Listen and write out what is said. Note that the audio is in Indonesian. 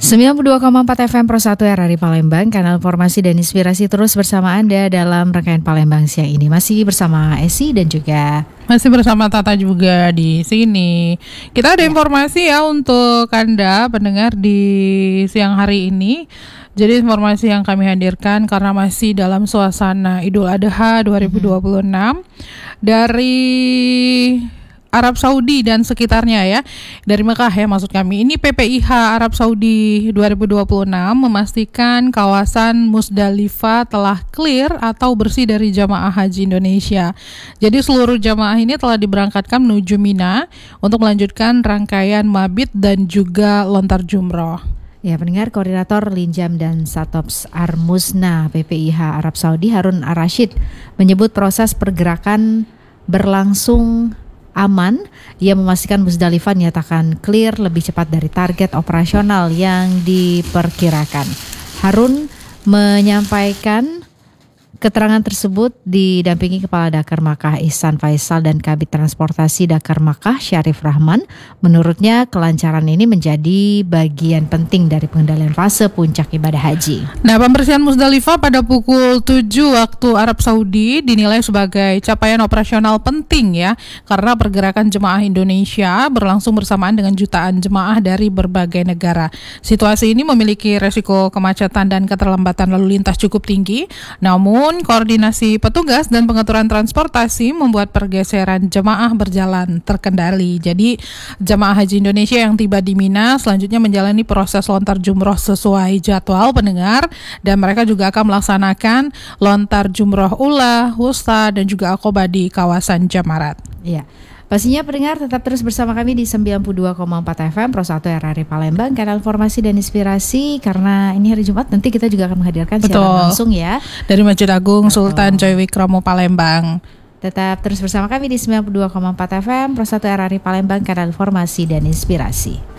92,4 FM Pro 1 RRI Palembang, kanal informasi dan inspirasi terus bersama Anda dalam rangkaian Palembang siang ini. Masih bersama Esi dan juga masih bersama Tata juga di sini. Kita ada informasi ya untuk Anda pendengar di siang hari ini. Jadi informasi yang kami hadirkan karena masih dalam suasana Idul Adha 2026 dari Arab Saudi dan sekitarnya ya, dari Mekah ya maksud kami. Ini PPIH Arab Saudi 2026 memastikan kawasan Musdalifah telah clear atau bersih dari jamaah haji Indonesia. Jadi seluruh jamaah ini telah diberangkatkan menuju Mina untuk melanjutkan rangkaian mabit dan juga lontar jumroh. Ya, pendengar, Koordinator Linjam dan Satops Armusna PPIH Arab Saudi Harun Ar-Rasyid menyebut proses pergerakan berlangsung aman. Ia memastikan Musdalifah nyatakan clear lebih cepat dari target operasional yang diperkirakan. Harun menyampaikan keterangan tersebut didampingi Kepala Dakar Makkah Ihsan Faisal dan Kabid Transportasi Dakar Makkah Syarif Rahman. Menurutnya kelancaran ini menjadi bagian penting dari pengendalian fase puncak ibadah haji. Nah, pembersihan Musdalifah pada pukul 7 waktu Arab Saudi dinilai sebagai capaian operasional penting ya, karena pergerakan jemaah Indonesia berlangsung bersamaan dengan jutaan jemaah dari berbagai negara. Situasi ini memiliki resiko kemacetan dan keterlambatan lalu lintas cukup tinggi, namun koordinasi petugas dan pengaturan transportasi membuat pergeseran jemaah berjalan terkendali. Jadi jemaah haji Indonesia yang tiba di Mina selanjutnya menjalani proses lontar jumroh sesuai jadwal pendengar, dan mereka juga akan melaksanakan lontar jumroh ula, wusta dan juga akobah di kawasan Jamarat. Iya. Pastinya pendengar tetap terus bersama kami di 92,4 FM Pro 1 RRI Palembang, kanal informasi dan inspirasi, karena ini hari Jumat nanti kita juga akan menghadirkan siaran langsung ya dari Masjid Agung Sultan Joyowigromo Palembang. Tetap terus bersama kami di 92,4 FM Pro 1 RRI Palembang, kanal informasi dan inspirasi.